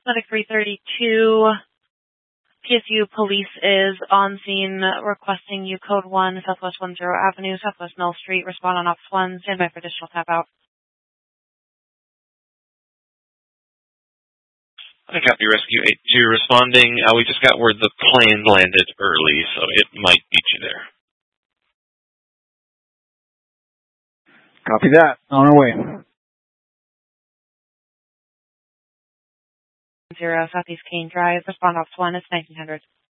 Medic 332, PSU police is on scene requesting you code 1, Southwest 10 Avenue, Southwest Mill Street. Respond on Ops 1. Stand by for additional tap out. I copy Rescue 82 responding. We just got word the plane landed early, so it might beat you there. Copy that. On our way. 0 Southeast Kane Drive. Respond Ops 1. It's 1900.